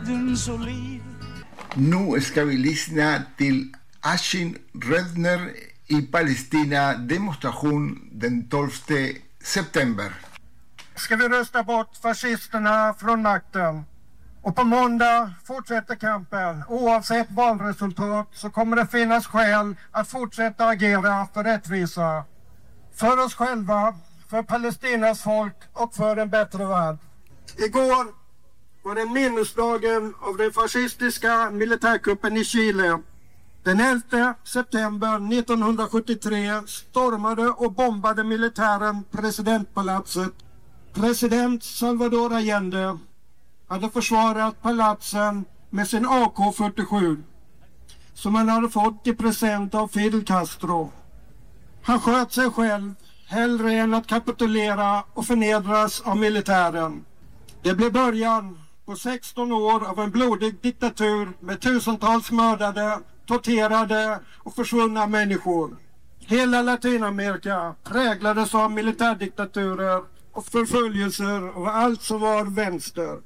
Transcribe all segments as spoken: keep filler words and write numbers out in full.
dödens oliv. Nu ska vi lyssna till Ashin Redner i Palestina demonstration den tolfte september. Ska vi rösta bort fascisterna från makten? Och på måndag fortsätter kampen. Oavsett valresultat så kommer det finnas skäl att fortsätta agera för rättvisa. För oss själva, för Palestinas folk och för en bättre värld. Igår var det minnesdagen av den fascistiska militärkuppen i Chile. Den elfte september nittonhundrasjuttiotre stormade och bombade militären presidentpalatset. President Salvador Allende hade försvarat palatsen med sin A K fyrtiosju som han hade fått i present av Fidel Castro. Han sköt sig själv hellre än att kapitulera och förnedras av militären. Det blev början på sexton år av en blodig diktatur med tusentals mördade, torterade och försvunna människor. Hela Latinamerika präglades av militärdiktaturer och förföljelser av allt som var vänster.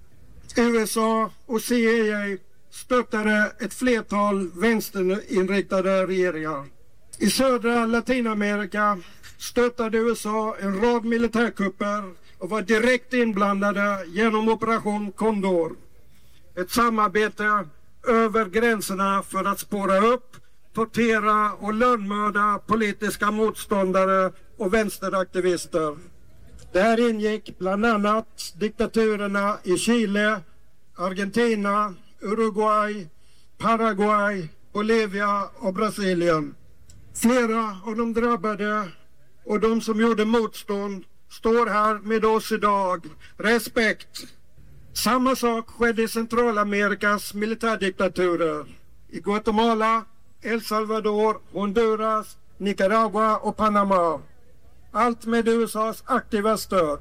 U S A och C I A stöttade ett flertal vänsterinriktade regeringar. I södra Latinamerika stöttade U S A en rad militärkupper och var direkt inblandade genom Operation Condor. Ett samarbete över gränserna för att spåra upp, tortera och lönnmörda politiska motståndare och vänsteraktivister. Där ingick bland annat diktaturerna i Chile, Argentina, Uruguay, Paraguay, Bolivia och Brasilien. Flera av de drabbade och de som gjorde motstånd står här med oss idag. Respekt! Samma sak skedde i Centralamerikas militärdiktaturer. I Guatemala, El Salvador, Honduras, Nicaragua och Panama. Allt med U S A:s aktiva stöd.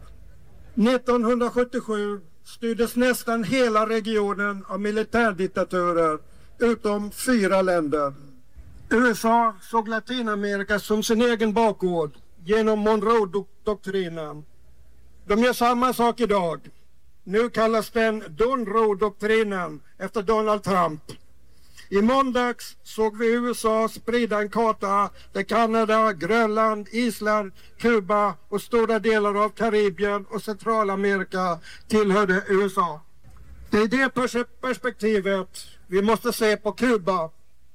nittonhundrasjuttiosju styrdes nästan hela regionen av militärdiktaturer utom fyra länder. U S A såg Latinamerika som sin egen bakgård genom Monroe-doktrinen. De gör samma sak idag. Nu kallas den Donroe-doktrinen efter Donald Trump. I måndags såg vi U S A sprida en karta där Kanada, Grönland, Island, Kuba och stora delar av Karibien och Centralamerika tillhörde U S A. Det är det perspektivet vi måste se på Kuba.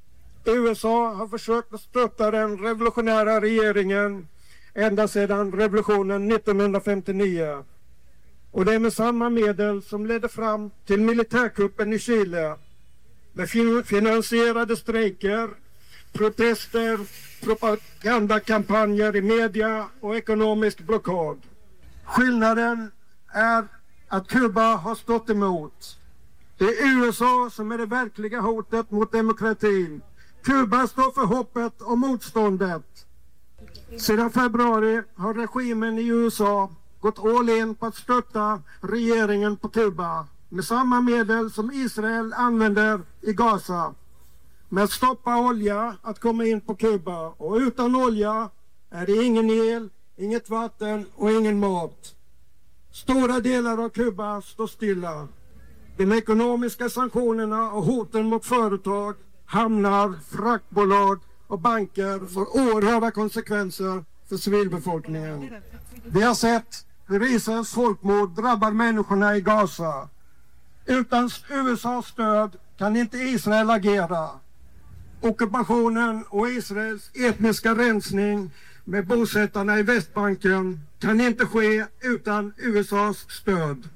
U S A har försökt att stötta den revolutionära regeringen ända sedan revolutionen nittonhundrafemtionio. Och det är med samma medel som ledde fram till militärkuppen i Chile. Med finansierade strejker, protester, propagandakampanjer i media och ekonomisk blockad. Skillnaden är att Kuba har stått emot. Det är U S A som är det verkliga hotet mot demokratin. Kuba står för hoppet och motståndet. Sedan februari har regimen i U S A gått all in på att stötta regeringen på Kuba med samma medel som Israel använder i Gaza. Med att stoppa olja att komma in på Kuba. Och utan olja är det ingen el, inget vatten och ingen mat. Stora delar av Kuba står stilla. De ekonomiska sanktionerna och hoten mot företag, hamnar, fraktbolag och banker får oerhörda konsekvenser för civilbefolkningen. Vi har sett hur Israels folkmord drabbar människorna i Gaza. Utan U S A:s stöd kan inte Israel agera. Ockupationen och Israels etniska rensning med bosättarna i Västbanken kan inte ske utan U S A:s stöd.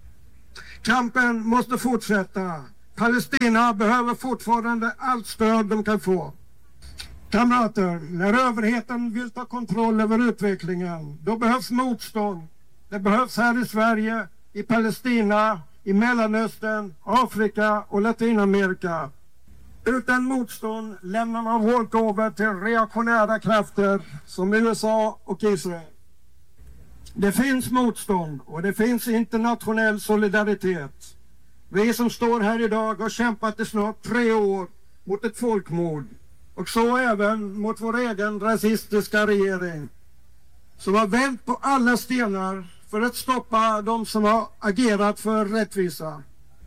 Kampen måste fortsätta. Palestina behöver fortfarande allt stöd de kan få. Kamrater, när överheten vill ta kontroll över utvecklingen, då behövs motstånd. Det behövs här i Sverige, i Palestina, i Mellanöstern, Afrika och Latinamerika. Utan motstånd lämnar man walkover till reaktionära krafter som U S A och Israel. Det finns motstånd och det finns internationell solidaritet. Vi som står här idag har kämpat i snart tre år mot ett folkmord. Och så även mot vår egen rasistiska regering. Som har vänt på alla stenar för att stoppa de som har agerat för rättvisa.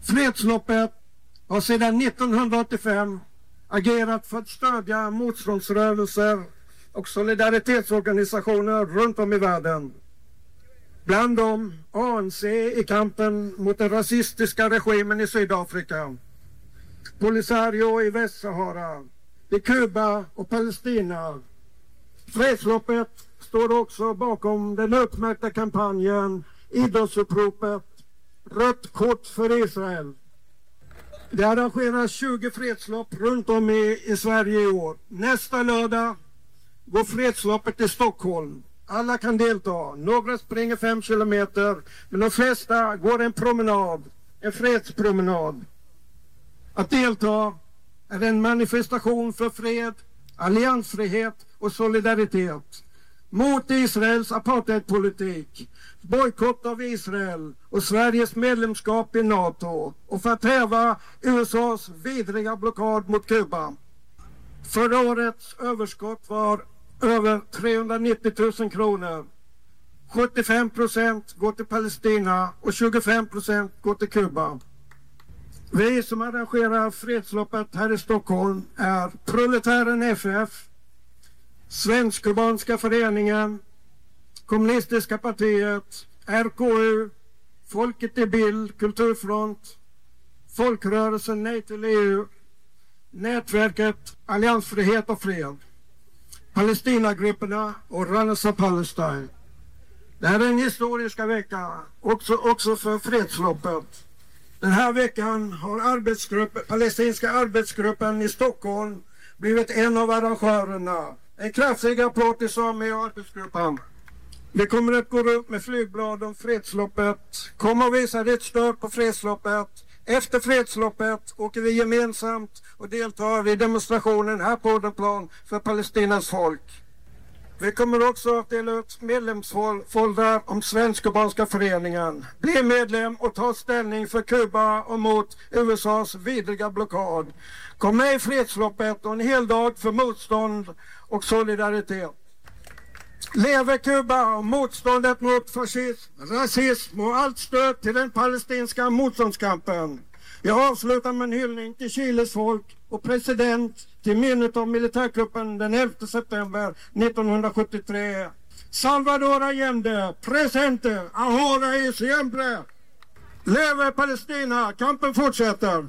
Fredsloppet har sedan nittonhundraåttiofem agerat för att stödja motståndsrörelser och solidaritetsorganisationer runt om i världen. Bland dem A N C i kampen mot den rasistiska regimen i Sydafrika, Polisario i Västsahara, i Kuba och Palestina. Fredsloppet står också bakom den utmärkta kampanjen Idrottsuppropet Rött kort för Israel. Det arrangeras tjugo fredslopp runt om i, i Sverige i år. Nästa lördag går fredsloppet i Stockholm. Alla kan delta. Några springer fem kilometer, men de flesta går en promenad, en fredspromenad. Att delta är en manifestation för fred, alliansfrihet och solidaritet. Mot Israels apartheidpolitik, bojkott av Israel och Sveriges medlemskap i NATO och för att häva U S A:s vidriga blockad mot Kuba. Förra årets överskott var över trehundranittio tusen kronor. sjuttiofem procent går till Palestina och tjugofem procent går till Kuba. Vi som arrangerar fredsloppet här i Stockholm är Proletären F F, Svensk-Kubanska föreningen, Kommunistiska partiet, R K U, Folket i bild, Kulturfront, Folkrörelsen Nej till E U, Nätverket Alliansfrihet och fred, Palestinagrupperna och Runners of Palestine. Det här är en historiska vecka också, också för fredsloppet. Den här veckan har arbetsgrupp, palestinska arbetsgruppen i Stockholm blivit en av arrangörerna. En kraftig applåd till Sami och arbetsgruppen. Vi kommer att gå upp med flygblad om fredsloppet. Kom och visa ditt stöd på fredsloppet. Efter fredsloppet åker vi gemensamt och deltar i demonstrationen här på Odenplan för Palestinas folk. Vi kommer också att dela ut medlemsfoldrar om Svensk-Kubanska föreningen. Bli medlem och ta ställning för Kuba och mot U S A:s vidriga blockad. Kom med i fredsloppet och en hel dag för motstånd och solidaritet. Leve Kuba och motståndet mot fascism, rasism och allt stöd till den palestinska motståndskampen. Jag avslutar med en hyllning till Chiles folk och president till minnet av militärkuppen den elfte september nittonhundrasjuttiotre. Salvador Allende, presente, ahora y siempre. Leve Palestina, kampen fortsätter.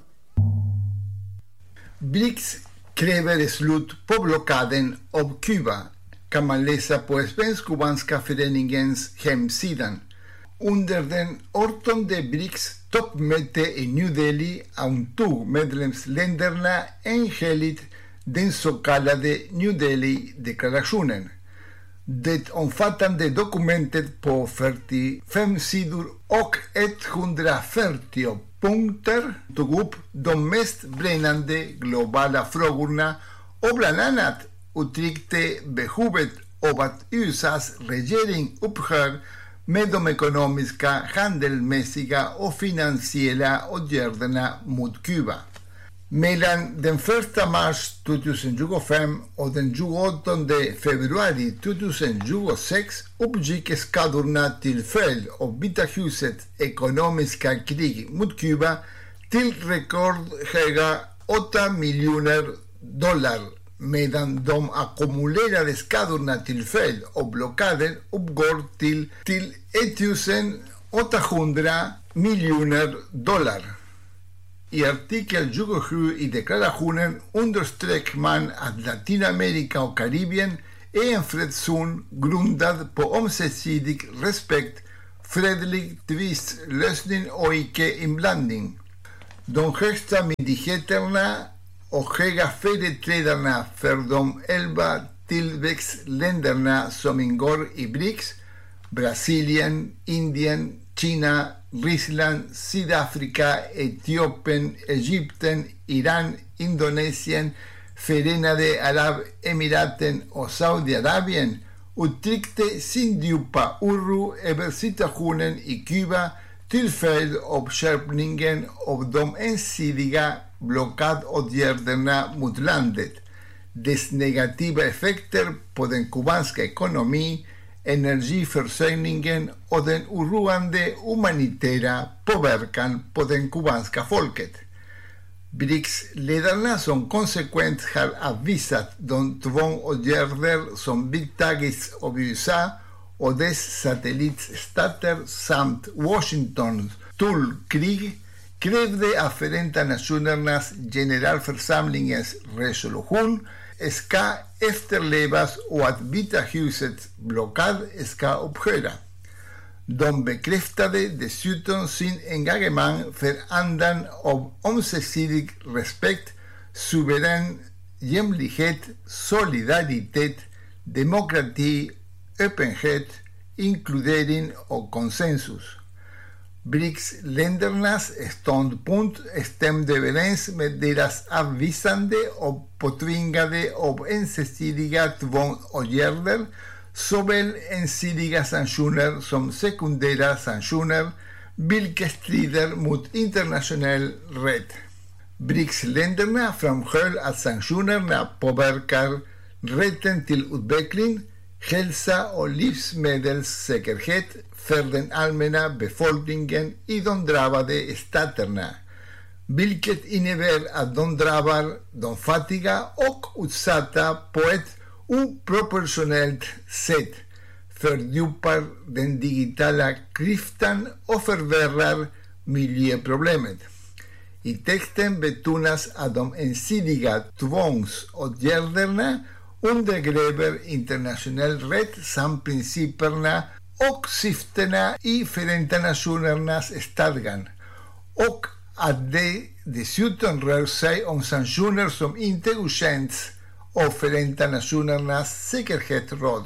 B R I C S kräver slut på blockaden av Kuba, kan man läsa på Svensk-Kubanska föreningens hemsidan. Under den artonde B R I C S toppmöte i New Delhi antog medlemsländerna enhälligt den så kallade New Delhi-deklarationen. Det omfattande dokumentet på fyrtiofem sidor och etthundrafyrtio punkter tog upp de mest brännande globala frågorna och bland annat uttryckte behovet av att U S A:s regering upphör med de ekonomiska, handelsmässiga och finansiella åtgärderna mot Kuba. Mellan den första mars tjugohundratjugofem och den tjugoåttonde februari tjugohundratjugosex uppgick skadorna till följd av Vita husets ekonomiska krig mot Kuba till rekordhöga åtta miljoner dollar, medan de ackumulerade skadorna till följd av blockaden uppgår till, till ettusen åttahundra miljoner dollar. I artikel tjugosju i deklarationen underströk man att Latinamerika och Karibien är en fredszon grundad på ömsesidig respekt, fredlig tvistlösning och icke-inblandning. De högsta myndigheterna och höga företrädarna för de elva tillväxtländerna som ingår i B R I C S, Brasilien, Indien, Kina, Ryssland, Sydafrika, Etiopien, Egypten, Iran, Indonesien, Förenade Arabemiraten och Saudiarabien uttryckte sin djupa oro över situationen i Kuba till följd av skärpningen av de ensidiga blockadåtgärderna mot landet, dess negativa effekter på den kubanska ekonomin, energiförsörjningen och den oroande humanitära påverkan på det kubanska folket. B R I C S-ledarna som konsekvent har avvisat de tvångsåtgärder som vidtagits av U S A och dess satellitstater samt Washingtons tullkrig krävde att Förenta Nationernas generalförsamlingens resolution ska efterlevas och att Vita husets blockad ska upphöra. De bekräftade dessutom sin engagemang för andan av ömsesidig respekt, suverän jämlikhet, solidaritet, demokrati, öppenhet, inkludering och konsensus. B R I C S-ländernas ståndpunkt stämde överens med deras avvisande och påtvingade av ensidiga tvångsåtgärder, såväl ensidiga sanktioner som sekundära sanktioner, vilket strider mot internationell rätt. B R I C S-länderna framhöll att sanktionerna påverkar rätten till utveckling, hälsa och livsmedelssäkerhet för den allmänna befolkningen i de drabbade staterna, vilket innebär att de drabbar de fattiga och utsatta på ett oproportionellt sätt, fördjupar den digitala klyftan och förvärrar miljöproblemet. I texten betonas att de ensidiga tvångsåtgärderna undergräver internationell rätt samt principerna och syftena i Förenta Nationernas stadgan, och att det dessutom rör sig om sanktioner som inte godkänts av Förenta Nationernas säkerhetsråd.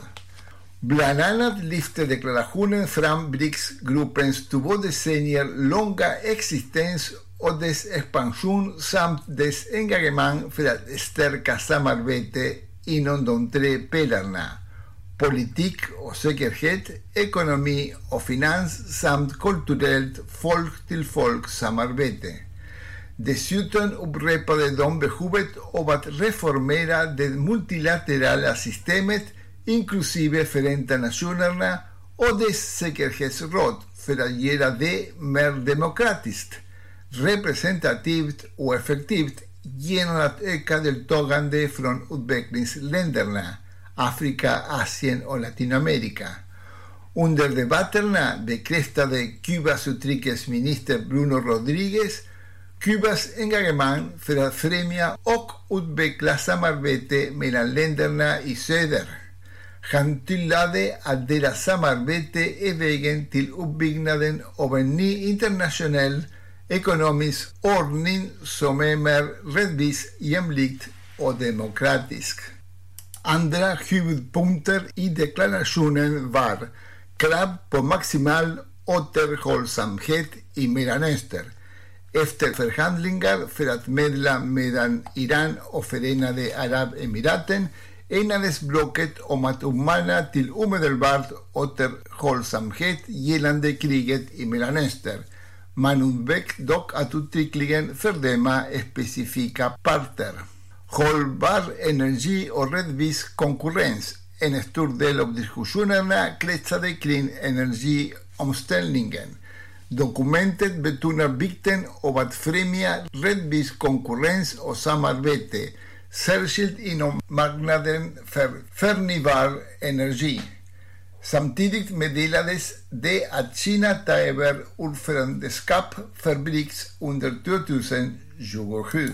Bland annat lyfter deklarationen fram B R I C S-gruppens två decennier långa existens och dess expansion samt dess engagemang för att stärka samarbete inom de tre pelarna: politik och säkerhet, ekonomi och finans samt kulturellt folk-till-folk-samarbete. Dessutom upprepade de behovet av att reformera det multilaterala systemet, inklusive Förenta Nationerna och dess säkerhetsråd, för att göra det mer demokratiskt, representativt och effektivt genom att öka deltagande från utvecklingsländerna, Afrika, Asien och Latinamerika. Under debatterna bekräftade Kubas utrikesminister Bruno Rodriguez Kubas engagemang för att främja och utveckla samarbete mellan länderna i söder. Han tillade att deras samarbete är vägen till uppbyggnaden av en ny internationell ekonomisk ordning som är mer rättvis, jämlikt och demokratisk. Andra huvudpunkter i deklarationen var krav på maximal återhållsamhet i Mellanöstern. Efter förhandlingar för att medla mellan Iran och Förenade Arabemiraten enades blocket om att uppmana till omedelbart återhållsamhet gällande kriget i Mellanöstern. Man undvek dock att uttryckligen fördöma specifika parter. Hållbar energi och rättvis konkurrens. En stor del av diskussionerna kretsade kring energiomställningen. Dokumentet betonar vikten av att främja rättvis konkurrens och samarbete, särskilt inom marknaden för förnybar energi. Samtidigt meddelades det att Kina tar över ordförandeskap för B R I C S under tjugohundratjugosju.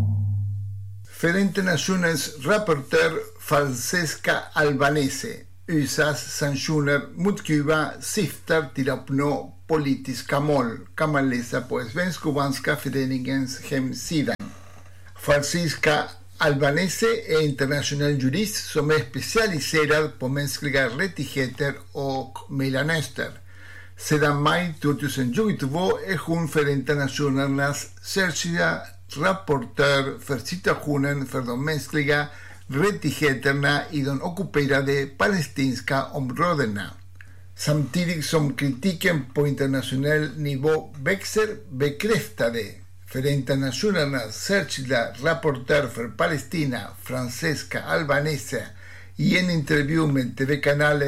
Förenta Nationens rapportör Francesca Albanese: U S A:s sanktioner mot Kuba syftar till att uppnå politiska mål, kan man läsa på Svensk-Kubanska föreningens hemsida. Francesca Albanese är internationell jurist som är specialiserad på mänskliga rättigheter och Mellanöstern. Sedan maj tjugohundratjugotvå är hon Förenta Nationernas särskilda rapportör för situationen för de mänskliga rättigheterna i de ockuperade palestinska områdena. Samtidigt som kritiken på internationell nivå växer, bekräftade Förenta Nationernas särskilda rapportör för Palestina, Francesca Albanese, i en intervju med T V-kanalen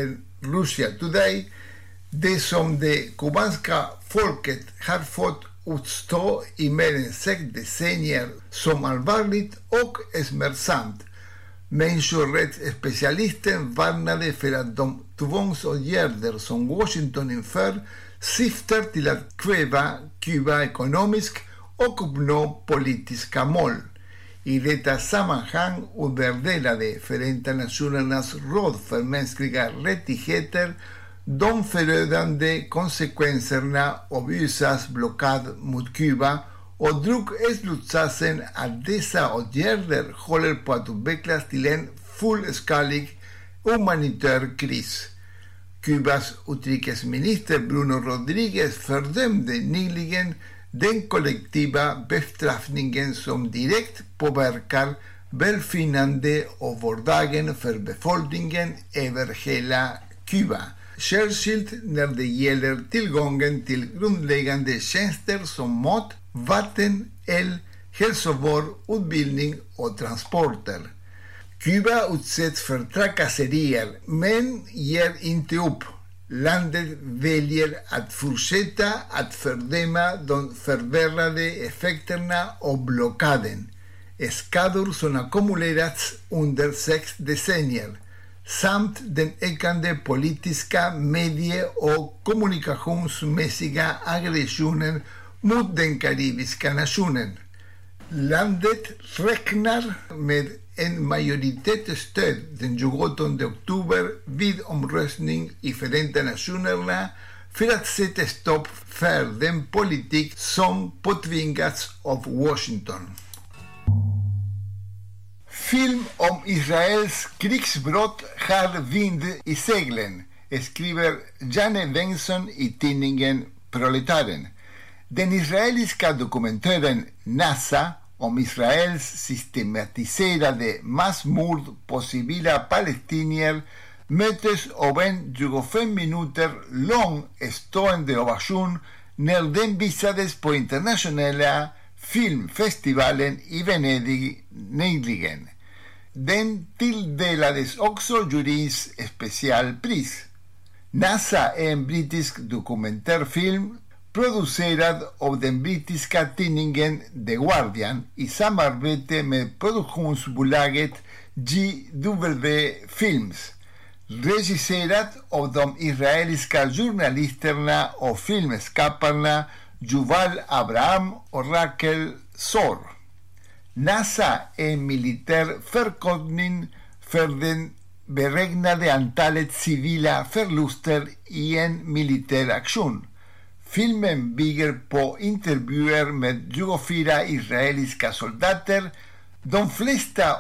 Russia Today, det som det kubanska folket har fått utstå i mer än sex decennier som allvarligt och smärtsamt. Människorättsspecialisten varnade för att de tvångsåtgärder som Washington inför syftar till att kväva Kuba ekonomiskt och uppnå politiska mål. I detta sammanhang underdelade Förenta Nationernas råd för mänskliga rättigheter de förödande konsekvenserna av U S A:s blockad mot Kuba och drog slutsatsen att dessa åtgärder håller på att utvecklas till en fullskalig humanitär kris. Kubas utrikesminister Bruno Rodriguez fördömde nyligen den kollektiva bestraffningen som direkt påverkar välfinnande och vardagen för befolkningen över hela Kuba, särskilt när det gäller tillgången till grundläggande tjänster som mat, vatten, el, hälsovård, utbildning och transporter. Kuba utsätts för trakasserier men ger inte upp. Landet väljer att fortsätta att fördöma de förvärrade effekterna av blockaden, skador som ackumulerats under sex decennier, samt den ökande politiska, medie- och kommunikationsmässiga aggressionen mot den karibiska nationen. Landet räknar med en majoritetsstöd den tjugoåttonde oktober vid omröstning i Förenta Nationerna för att sätta stopp för den politik som påtvingats av Washington. Film om Israels krigsbrott har vind i seglen, skriver Janne Bengtsson i tidningen Proletaren. Den israeliska dokumentären NASA om Israels systematiserade massmord på civila palestinier möttes av en tjugofem minuter lång stående ovation när den visades på internationella filmfestivalen i Venedig nyligen. Den tilldelades också juryns specialpris. NASA är en brittisk dokumentärfilm producerad av den brittiska tidningen The Guardian i samarbete med produktionsbolaget G W Films, regisserad av de israeliska journalisterna och filmskaparna Yuval Abraham och Rachel Zor. NASA är en militär förkortning för den beräknade antalet civila förluster i en militär aktion. Filmen bygger på intervjuer med tjugofyra israeliska soldater, de flesta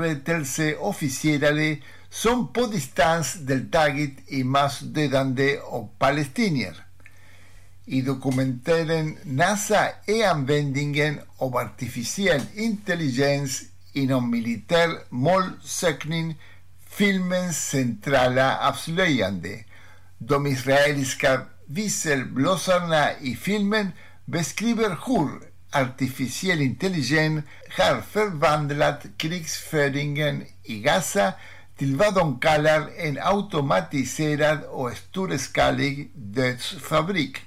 underrättelseofficerare som på distans deltagit i massdödande av palestinier. I dokumentären NASA är användningen av artificiell intelligens inom militär målsökning filmens centrala avslöjande. De israeliska visselblåsarna i filmen beskriver hur artificiell intelligens har förvandlat krigsföringen i Gaza till vad de kallar en automatiserad och storskalig dödsfabrik.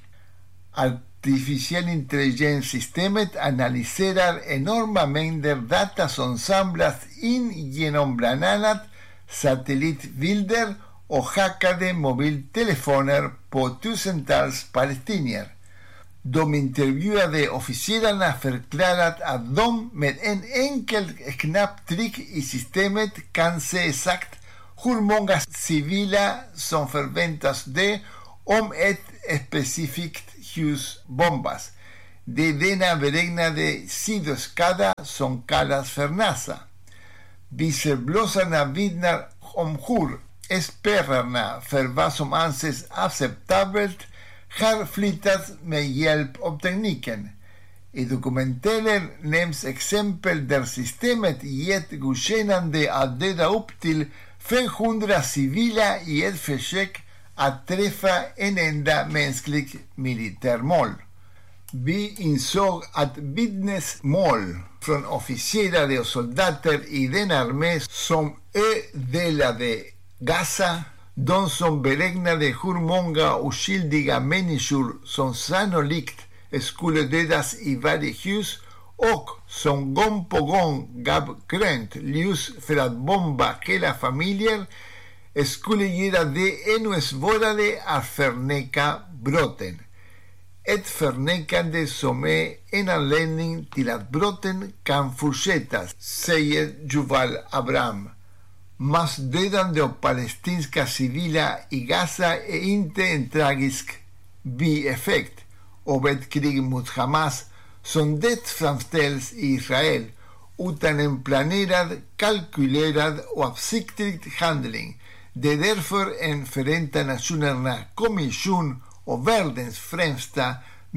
Artificiell intelligenssystemet analyserar enorma mängder data som samlas in genom bland annat satellitbilder och hackade mobiltelefoner på tusentals palestinier. De intervjuade officerarna förklarat att de med en enkel knapptryck i systemet kan se exakt hur många civila som förväntas dö om ett specifikt hus bombas. Det är denna beräknade sidoskada som kallas för NASA. Visselblåsarna vittnar om hur spärrarna för vad som anses acceptabelt har flyttats med hjälp av tekniken. I dokumentären nämns exempel där systemet gett godkännande att döda upp till femhundra civila i ett försök att träffa en enda mänsklig militärmål. Vi insåg att vittnesmål från officerare och soldater i den armé som ödelade Gaza De som beräknade hur många oskyldiga människor som sannolikt skulle dödas i varje hus och som gång på gång gav grönt ljus för att bomba hela familjer skulle göra det ännu svårare att förneka brotten. Ett förnekande som är en anledning till att brotten kan fortsätta, säger Yuval Abraham. Massdödande av palestinska civila i Gaza är inte en tragisk bieffekt av ett krig mot Hamas som det framställs i Israel, utan en planerad, kalkylerad och avsiktlig handling. Det är därför en Förenta Nationerna kommission och världens främsta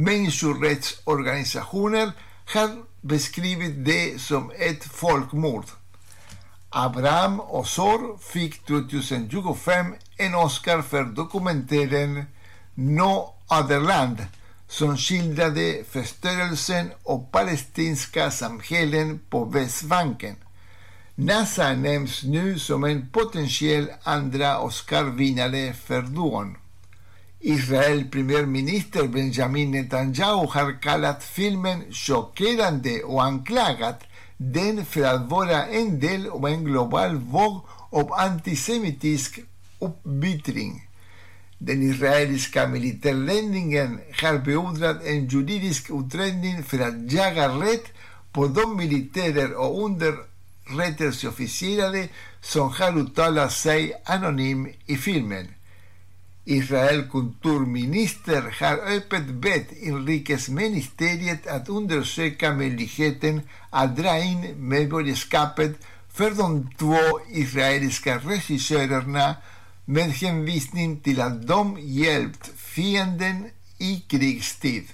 människorättsorganisationer har beskrivit det som ett folkmord. Abraham Osor fick tjugohundratjugofem en Oscar för dokumentären No Other Land som skildrade förstörelsen av palestinska samhällen på Västbanken. NASA nämns nu som en potentiell andra Oscar-vinnare för duon. Israel premiärminister Benjamin Netanyahu har kallat filmen chockerande och anklagat den för att vara en del av en global våg av antisemitisk uppbytring. Den israeliska militärledningen har beordrat en juridisk utredning för att jaga rätt på de militärer och underrättelseofficerare som har uttalat sig anonym i filmen. Israels kulturminister har öppet bett inrikesministeriet att undersöka möjligheten att dra in medborgarskapet för de två israeliska regissörerna med hänvisning till att de hjälpt fienden i krigstid.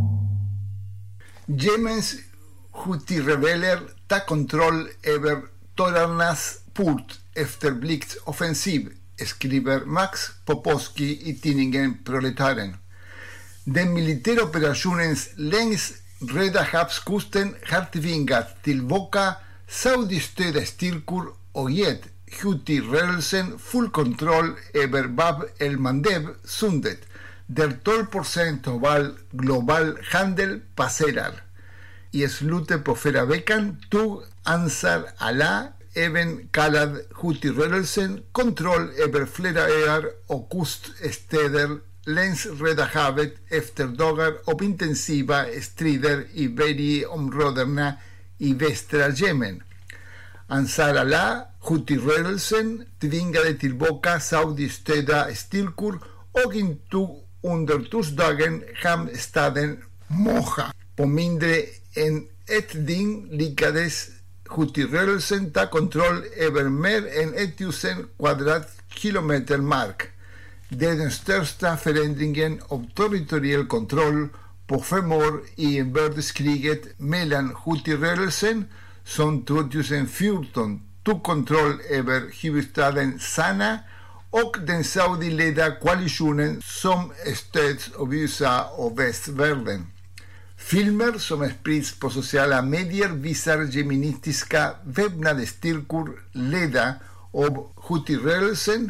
Jemens Houthi-rebeller tar kontroll över torrarnas port efter blixtoffensiv, skriver Max Popovski i tidningen Proletaren. Den militära operationen längs Röda havskusten har tvingat tillbaka saudistödda styrkor och gett Houthi-rörelsen full kontroll över Bab el-Mandeb-sundet, där tolv procent av all global handel passerar. I slutet på förra veckan tog Ansar Allah, även kallad Houthi-rörelsen, kontroll över flera öar och kuststäder längs Röda havet efter dagar av intensiva strider i bergsområdena i västra Jemen. Ansar Allah, Houthi-rörelsen, tvingade tillbaka saudistödda styrkor och intog under torsdagen hamnstaden Mocha. På mindre än ett dygn lyckades Houthi-rörelsen ta kontroll över mer än tusen kvadratkilometer mark. Det är den största förändringen av territoriell kontroll på fem år i inbördeskriget mellan Houthi-rörelsen, som tjugohundrafjorton tog kontroll över huvudstaden Sanaa, och den Saudi-ledda koalitionen som stöds av U S A och västvärlden. Filmer som sprids på sociala medier visar jemenitiska väpnade styrkor ledda av Houthi-rörelsen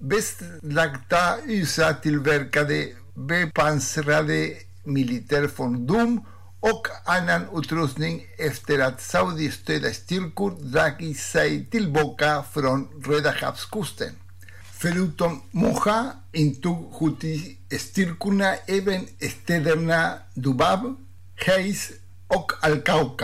beslagta U S A-tillverkade bepansrade militärfordon och annan utrustning efter att Saudi-stödda styrkor dragit sig tillbaka från Röda havskusten. Förutom Mocha intog Houthi-styrkorna även städerna Dubab, Heis och Al-Kauka.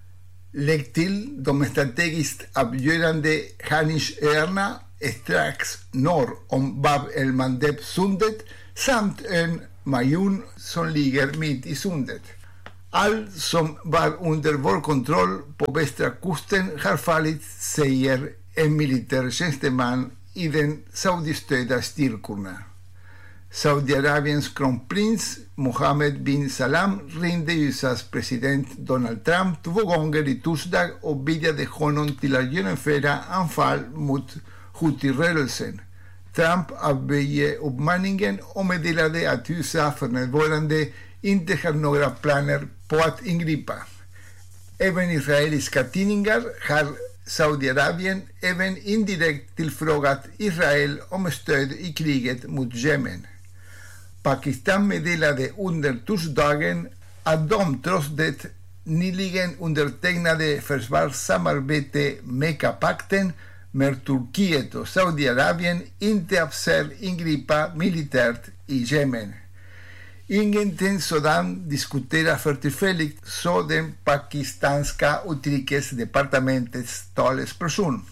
Lägg till de strategiskt avgörande Hanish-öarna strax norr om Bab el-Mandeb-sundet samt ön Mayun som ligger mitt i sundet. Allt som var under vår kontroll på västra kusten har fallit, säger en militärtjänsteman i den saudistödda styrkorna. Saudiarabiens kronprins Mohammed bin Salam ringde U S A:s president Donald Trump två gånger i torsdag och bjöd honom till att genomföra anfall mot Houthi-rörelsen. Trump avböjde uppmaningen och meddelade att U S A för närvarande inte har några planer på att ingripa. Även israeliska tidningar har Saudiarabien även indirekt tillfrågat Israel om stöd i kriget mot Jemen. Pakistan meddelade under torsdagen att de trots det nyligen undertecknade försvarssamarbete Mekka-pakten med Turkiet och Saudiarabien inte avser ingripa militärt i Jemen. Ingenting sådant diskuteras för tillfället, sa den pakistanska utrikesdepartementets talesperson.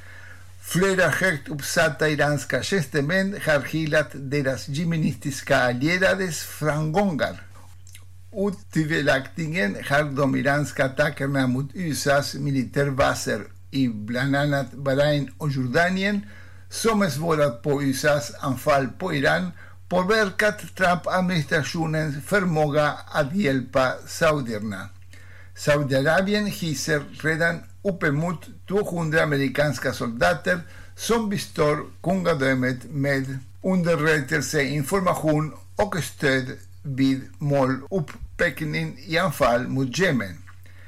Flera högt uppsatta iranska tjänstemän har hyllat deras jemenistiska allierades framgångar. Otvivelaktigen har de iranska attackerna mot U S A:s militärbaser i bland annat Bahrain och Jordanien, som svarat på U S A:s anfall på Iran, påverkat Trump-administrationens förmåga att hjälpa saudierna. Saudiarabien hyser redan uppemot tvåhundra amerikanska soldater som bistår kungadömet med underrättelse, information och stöd vid målupptäckning i anfall mot Jemen.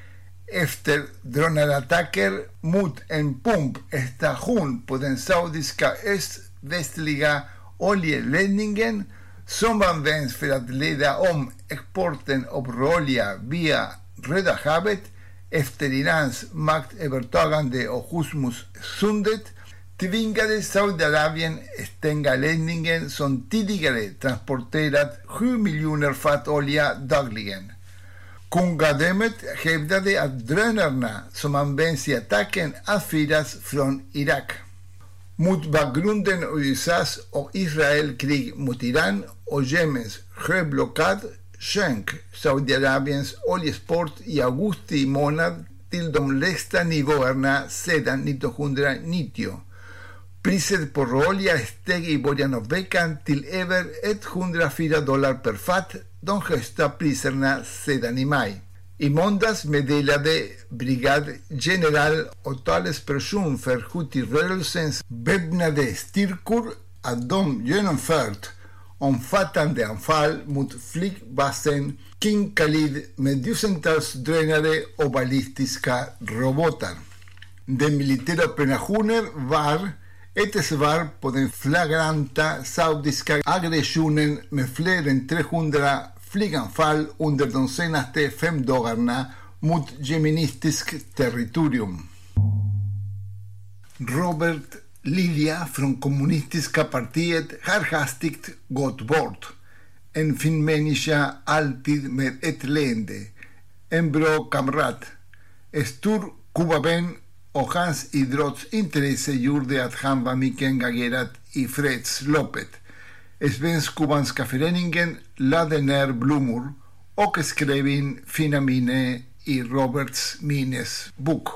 Efter drönarattacker mot en pumpstation på den saudiska öst-västliga oljeledningen som används för att leda om exporten av råolja via Röda havet efter Irans maktövertagande av Hormuzsundet, tvingade Saudiarabien stänga ledningen som tidigare transporterat sju miljoner fat olja dagligen. Kungadömet hävdade att drönarna som används i attacken avfyras från Irak. Mot bakgrunden av U S A:s och Israels krig mot Iran och Jemens sjöblockad sjönk Saudiarabiens oljesport i augusti månad till de lägsta nivåerna sedan nittonhundranittio. Priset på råolja steg i början av veckan till över etthundrafyra dollar per fat, de högsta priserna sedan i maj. I måndags meddelade brigadgeneral och talesperson för Houthi-rörelsens väpnade styrkor att de genomfört omfattande anfall mot flygbasen King Khalid med tusentals drönare och ballistiska robotar. Den militära operationen var ett svar på den flagranta saudiska aggressionen med fler än trehundra flyganfall under de senaste fem dagarna mot jemenistiskt territorium. Robert Lilja från kommunistiska partiet har hastigt gått bort. En fin människa, alltid med ett leende. En bra kamrat. Stor kubavän, och hans idrottsintresse gjorde att han var mycket engagerad i fredsloppet. Svensk-kubanska föreningen lade ner blommor och skrev in fina minne i Roberts minnesbok.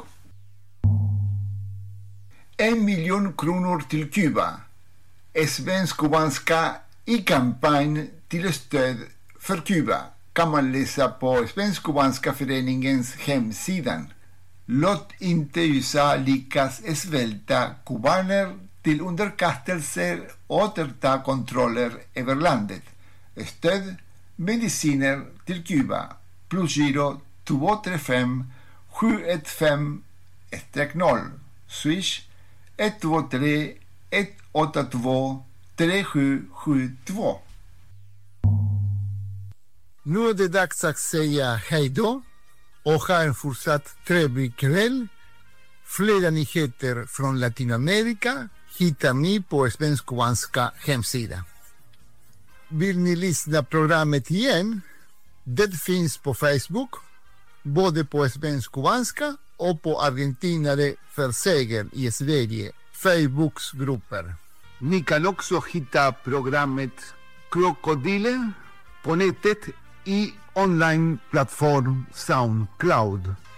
En miljon kronor till Kuba. Svensk-kubanska i kampanj till stöd för Kuba kan man läsa på Svensk-kubanska föreningens hemsida. Låt inte U S A lyckas svälta kubaner till underkastelse och återta kontroller över landet. Stöd mediciner till Kuba. Plusgiro två tre fem sju ett fem noll. Swish ett två tre ett åtta två tre sju sju två. Nu är det dags att säga hej då och ha en fortsatt trevlig kväll. Flera nyheter från Latinamerika hittar ni på Svensk-kubanska hemsida. Vill ni lyssna programmet igen? Det finns på Facebook, både på Svensk-kubanska och på Argentinare för seger i Sverige Facebooksgrupper. Ni kan också hitta programmet Krokodile på nätet i online-plattform SoundCloud.